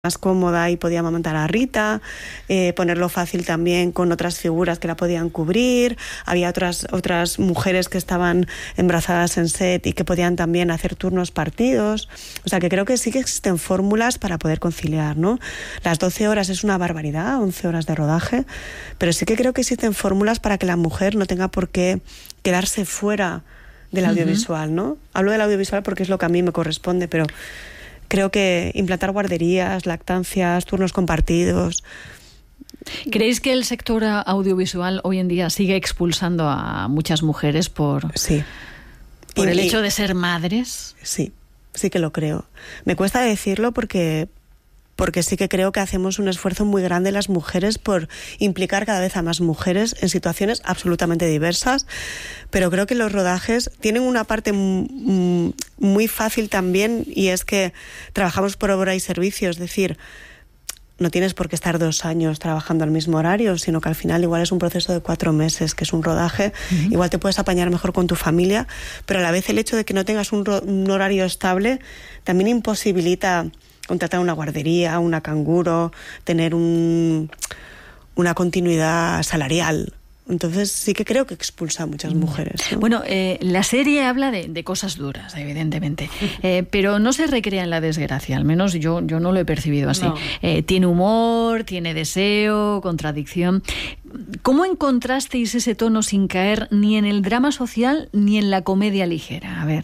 más cómoda y podía amamantar a Rita, ponerlo fácil también con otras figuras que la podían cubrir. Había otras mujeres que estaban embarazadas en set y que podían también hacer turnos partidos. O sea, que creo que sí que existen fórmulas para poder conciliar, ¿no? Las 12 horas es una barbaridad, 11 horas de rodaje, pero sí que creo que existen fórmulas para que la mujer no tenga por qué quedarse fuera del audiovisual, ¿no? Hablo del audiovisual porque es lo que a mí me corresponde, pero creo que implantar guarderías, lactancias, turnos compartidos. ¿Creéis que el sector audiovisual hoy en día sigue expulsando a muchas mujeres por el hecho de ser madres? Sí, sí que lo creo. Me cuesta decirlo porque sí que creo que hacemos un esfuerzo muy grande las mujeres por implicar cada vez a más mujeres en situaciones absolutamente diversas, pero creo que los rodajes tienen una parte muy fácil también, y es que trabajamos por obra y servicio, es decir, no tienes por qué estar 2 años trabajando al mismo horario, sino que al final igual es un proceso de 4 meses, que es un rodaje. Igual te puedes apañar mejor con tu familia, pero a la vez el hecho de que no tengas un horario estable también imposibilita contratar una guardería, una canguro, tener una continuidad salarial. Entonces sí que creo que expulsa a muchas mujeres, ¿no? Bueno, la serie habla de cosas duras, evidentemente, pero no se recrea en la desgracia, al menos yo no lo he percibido así. No. Tiene humor, tiene deseo, contradicción. ¿Cómo encontrasteis ese tono sin caer ni en el drama social ni en la comedia ligera? A ver.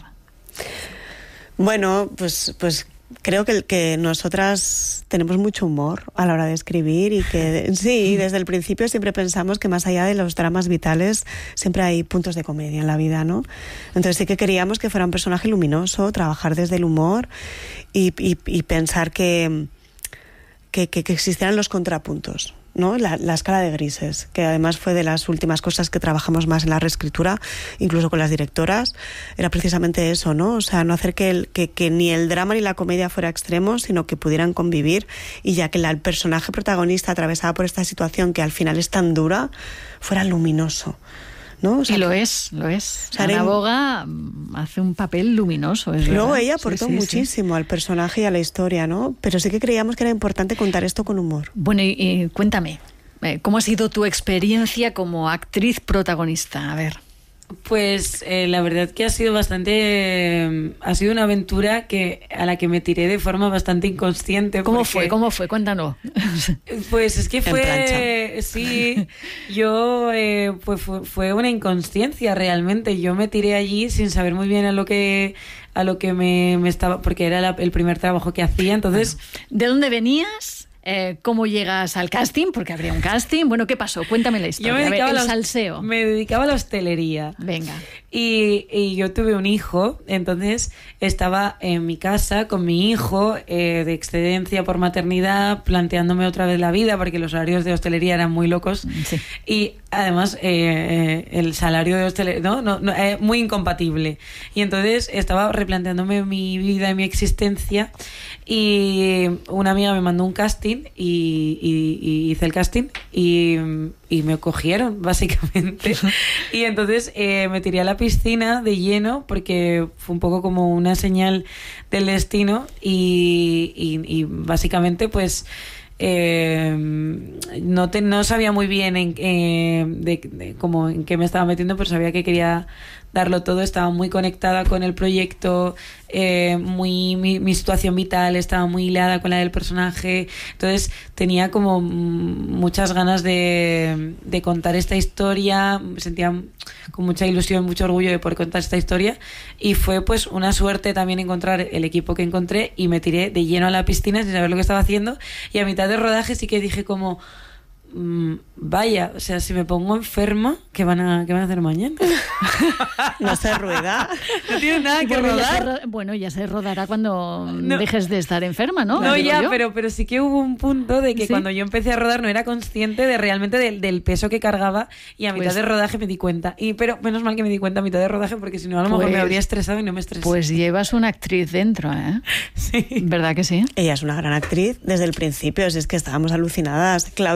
Bueno, pues creo que nosotras tenemos mucho humor a la hora de escribir y que sí, desde el principio siempre pensamos que más allá de los dramas vitales siempre hay puntos de comedia en la vida, ¿no? Entonces sí que queríamos que fuera un personaje luminoso, trabajar desde el humor y pensar que existieran los contrapuntos, ¿no? La escala de grises, que además fue de las últimas cosas que trabajamos más en la reescritura, incluso con las directoras, era precisamente eso, ¿no? O sea, no hacer que ni el drama ni la comedia fuera extremo, sino que pudieran convivir, y ya que el personaje protagonista atravesada por esta situación que al final es tan dura, fuera luminoso, ¿no? O sea, y lo es. O sea, Ana Boga hace un papel luminoso. Luego ella aportó muchísimo al personaje y a la historia, ¿no? Pero sí que creíamos que era importante contar esto con humor. Bueno, y cuéntame, ¿cómo ha sido tu experiencia como actriz protagonista? A ver. Pues la verdad que ha sido una aventura a la que me tiré de forma bastante inconsciente. ¿Cómo fue? Cuéntanos. Pues es que fue una inconsciencia realmente. Yo me tiré allí sin saber muy bien a lo que me estaba, porque era el primer trabajo que hacía, entonces. ¿De dónde venías? ¿Cómo llegas al casting? Porque habría un casting. Bueno, ¿qué pasó? Cuéntame la historia. Yo el salseo. Me dedicaba a la hostelería. Venga. Y yo tuve un hijo, entonces estaba en mi casa con mi hijo de excedencia por maternidad, planteándome otra vez la vida, porque los horarios de hostelería eran muy locos. Sí. Y además el salario de hostelería muy incompatible. Y entonces estaba replanteándome mi vida y mi existencia, y una amiga me mandó un casting y hice el casting y me cogieron, básicamente. Y entonces me tiré a la piscina de lleno, porque fue un poco como una señal del destino, y básicamente pues no sabía muy bien en qué me estaba metiendo, pero sabía que quería darlo todo. Estaba muy conectada con el proyecto, mi situación vital estaba muy hilada con la del personaje, entonces tenía como muchas ganas de contar esta historia, me sentía con mucha ilusión, mucho orgullo de poder contar esta historia, y fue pues una suerte también encontrar el equipo que encontré, y me tiré de lleno a la piscina sin saber lo que estaba haciendo, y a mitad de rodaje sí que dije como vaya, o sea, si me pongo enferma, ¿qué van a hacer mañana? No se rueda. No tiene nada que rodar. Ya se rodará cuando dejes de estar enferma, ¿no? No, ya, pero sí que hubo un punto de que cuando yo empecé a rodar no era consciente de realmente del peso que cargaba, y a mitad de rodaje me di cuenta. Pero menos mal que me di cuenta a mitad de rodaje, porque si no a lo mejor me habría estresado y no me estresé. Pues llevas una actriz dentro, ¿eh? Sí. ¿Verdad que sí? Ella es una gran actriz desde el principio, es que estábamos alucinadas. Claudia fue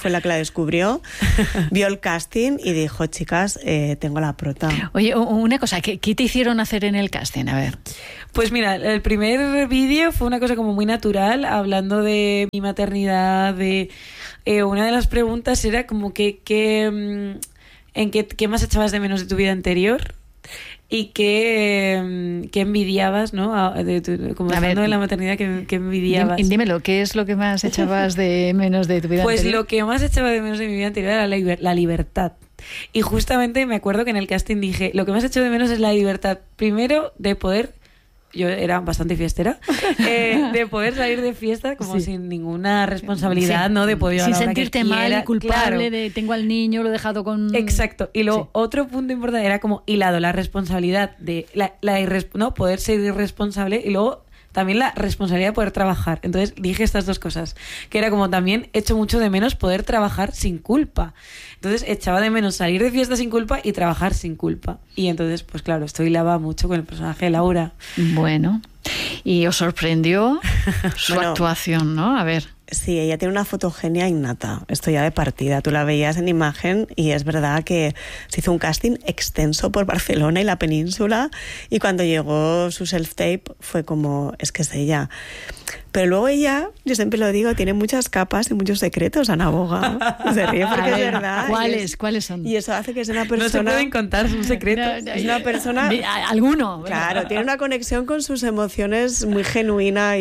fue la que la descubrió, vio el casting y dijo, chicas, tengo la prota. Oye, una cosa, ¿qué te hicieron hacer en el casting? A ver. Pues mira, el primer vídeo fue una cosa como muy natural, hablando de mi maternidad, una de las preguntas era como ¿qué más echabas de menos de tu vida anterior? Y qué envidiabas, ¿no? Como hablando de la maternidad, ¿qué envidiabas? Dímelo, ¿qué es lo que más echabas de menos de tu vida pues anterior? Pues lo que más echaba de menos de mi vida anterior era la libertad. Y justamente me acuerdo que en el casting dije, lo que más echo de menos es la libertad. Primero, de poder... Yo era bastante fiestera, de poder salir de fiesta como sin ninguna responsabilidad, ¿no? De poder sin sentirte mal y culpable, claro. De tengo al niño, lo he dejado con... Exacto. Y luego otro punto importante era como hilado, la responsabilidad de no poder ser irresponsable y luego también la responsabilidad de poder trabajar. Entonces dije estas dos cosas, que era como también echo mucho de menos poder trabajar sin culpa. Entonces echaba de menos salir de fiesta sin culpa y trabajar sin culpa. Y entonces, pues claro, esto hilaba mucho con el personaje de Laura. Bueno, y os sorprendió su actuación, ¿no? A ver. Sí, ella tiene una fotogenia innata, esto ya de partida. Tú la veías en imagen y es verdad que se hizo un casting extenso por Barcelona y la península y cuando llegó su self-tape fue como, es que es ella. Pero luego ella, yo siempre lo digo, tiene muchas capas y muchos secretos, Ana Boga. Se ríe porque es verdad. ¿Cuáles son? Y eso hace que sea una persona... No se pueden contar sus secretos. Es una persona... ¿Alguno? Claro, tiene una conexión con sus emociones muy genuina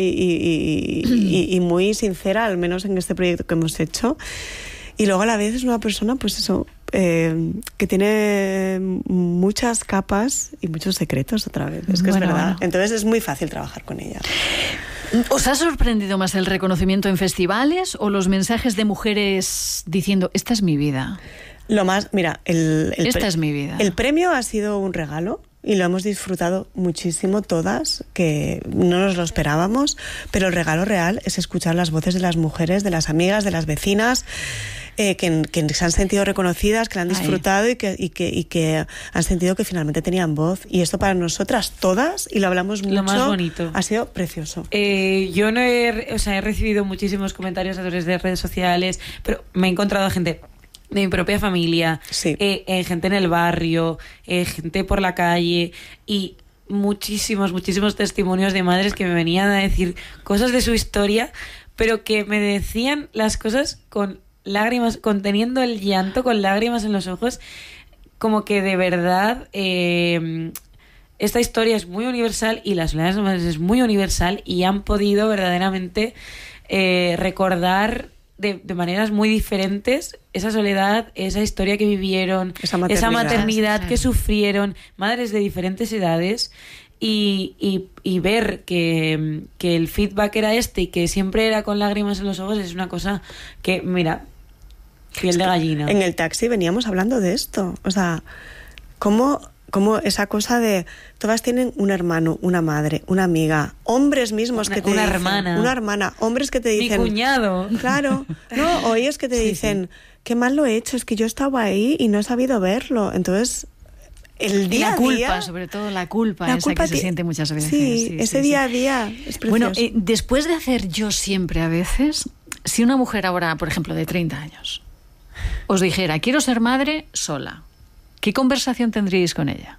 y muy sincera, al menos en este proyecto que hemos hecho. Y luego a la vez es una persona, pues eso, que tiene muchas capas y muchos secretos otra vez. Es que es verdad. Bueno. Entonces es muy fácil trabajar con ella. ¿Os ha sorprendido más el reconocimiento en festivales o los mensajes de mujeres diciendo, esta es mi vida? Lo más, mira, esta es mi vida. El premio ha sido un regalo y lo hemos disfrutado muchísimo todas, que no nos lo esperábamos, pero el regalo real es escuchar las voces de las mujeres, de las amigas, de las vecinas, que se han sentido reconocidas, que la han disfrutado y que han sentido que finalmente tenían voz. Y esto para nosotras todas, y lo hablamos mucho, lo más bonito. Ha sido precioso. Yo no he recibido muchísimos comentarios a través de redes sociales, pero me he encontrado a gente de mi propia familia, gente en el barrio, gente por la calle y muchísimos testimonios de madres que me venían a decir cosas de su historia, pero que me decían las cosas con lágrimas, conteniendo el llanto, con lágrimas en los ojos, como que de verdad esta historia es muy universal y la soledad de las madres es muy universal y han podido verdaderamente recordar de maneras muy diferentes esa soledad, esa historia que vivieron, esa maternidad que sufrieron, madres de diferentes edades, y ver que el feedback era este y que siempre era con lágrimas en los ojos es una cosa que, mira, piel de gallina. En el taxi veníamos hablando de esto, o sea, cómo esa cosa de todas tienen un hermano, una madre, una amiga, hombres mismos que te dicen, una hermana, hombres que te dicen, mi cuñado, claro, no, o ellos que te dicen, qué mal lo he hecho, es que yo estaba ahí y no he sabido verlo. Entonces el día a día, culpa, sobre todo la culpa que se siente muchas veces. Sí, ese día a día es precioso. Bueno, después de hacer Yo siempre a veces, si una mujer ahora, por ejemplo, de 30 años, os dijera, quiero ser madre sola, ¿qué conversación tendríais con ella?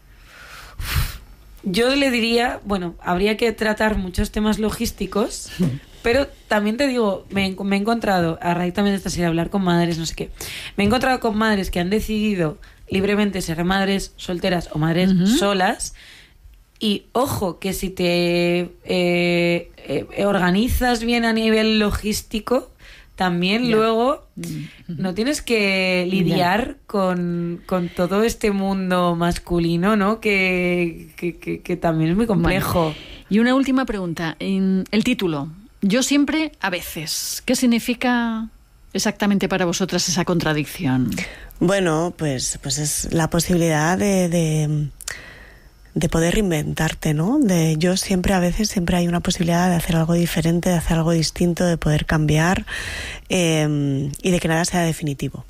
Yo le diría, bueno, habría que tratar muchos temas logísticos, pero también te digo, me he encontrado, a raíz también de esta serie, hablar con madres, no sé qué, me he encontrado con madres que han decidido libremente ser madres solteras o madres solas, y ojo, que si te organizas bien a nivel logístico, también luego no tienes que lidiar con todo este mundo masculino, ¿no? Que también es muy complejo. Bueno, y una última pregunta. El título, Yo siempre a veces. ¿Qué significa exactamente para vosotras esa contradicción? Bueno, pues es la posibilidad de poder reinventarte, ¿no? Yo siempre, a veces, siempre hay una posibilidad de hacer algo diferente, de hacer algo distinto, de poder cambiar y de que nada sea definitivo.